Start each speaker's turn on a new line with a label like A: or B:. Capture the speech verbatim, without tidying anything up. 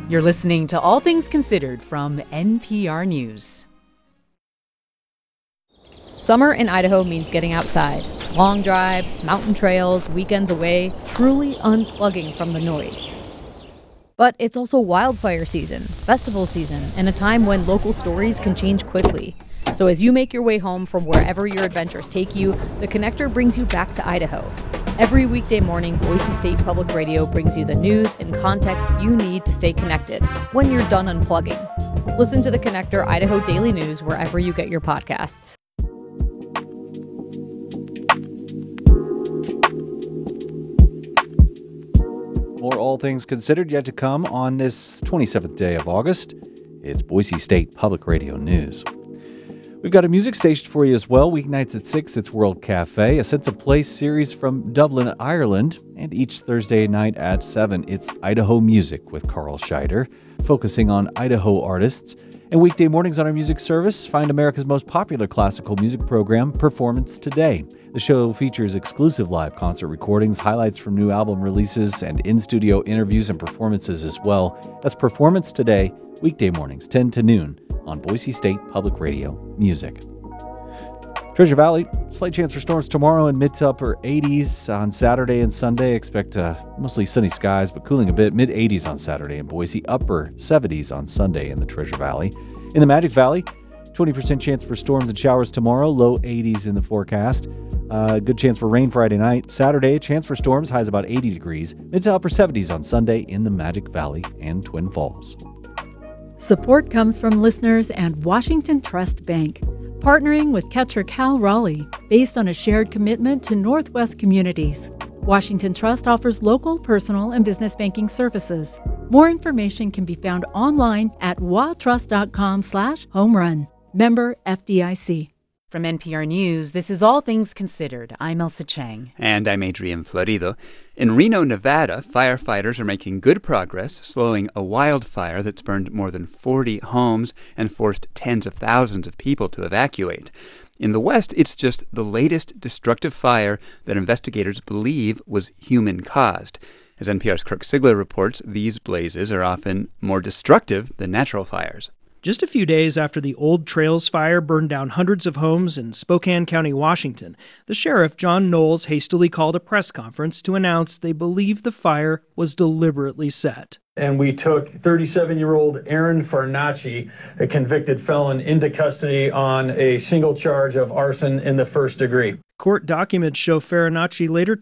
A: You're listening to All Things Considered from N P R News.
B: Summer in Idaho means getting outside. Long drives, mountain trails, weekends away, truly unplugging from the noise. But it's also wildfire season, festival season, and a time when local stories can change quickly. So as you make your way home from wherever your adventures take you, The Connector brings you back to Idaho. Every weekday morning, Boise State Public Radio brings you the news and context you need to stay connected when you're done unplugging. Listen to The Connector Idaho Daily News wherever you get your podcasts.
C: More All Things Considered yet to come on this twenty-seventh day of August. It's Boise State Public Radio News. We've got a music station for you as well. Weeknights at six, it's World Cafe, a Sense of Place series from Dublin, Ireland. And each Thursday night at seven, it's Idaho Music with Carl Scheider, focusing on Idaho artists. And weekday mornings on our music service, find America's most popular classical music program, Performance Today. The show features exclusive live concert recordings, highlights from new album releases, and in-studio interviews and performances as well. That's Performance Today, weekday mornings, ten to noon, on Boise State Public Radio Music. Treasure Valley, slight chance for storms tomorrow in mid to upper eighties on Saturday and Sunday. Expect uh, mostly sunny skies, but cooling a bit. mid eighties on Saturday in Boise, upper seventies on Sunday in the Treasure Valley. In the Magic Valley, twenty percent chance for storms and showers tomorrow, low eighties in the forecast. Uh, good chance for rain Friday night. Saturday, chance for storms, highs about eighty degrees. Mid to upper seventies on Sunday in the Magic Valley and Twin Falls.
D: Support comes from listeners and Washington Trust Bank, partnering with Catcher Cal Raleigh, based on a shared commitment to Northwest communities. Washington Trust offers local, personal, and business banking services. More information can be found online at watrust.com slash home run. Member F D I C.
A: From N P R News, this is All Things Considered. I'm Elsa Chang.
E: And I'm Adrian Florido. In Reno, Nevada, firefighters are making good progress, slowing a wildfire that's burned more than forty homes and forced tens of thousands of people to evacuate. In the West, it's just the latest destructive fire that investigators believe was human-caused. As N P R's Kirk Sigler reports, these blazes are often more destructive than natural fires.
F: Just a few days after the Old Trails fire burned down hundreds of homes in Spokane County, Washington, the sheriff, John Knowles, hastily called a press conference to announce they believe the fire was deliberately set.
G: And we took thirty-seven-year-old Aaron Farnacci, a convicted felon, into custody on a single charge of arson in the first degree.
F: Court documents show Farinacci later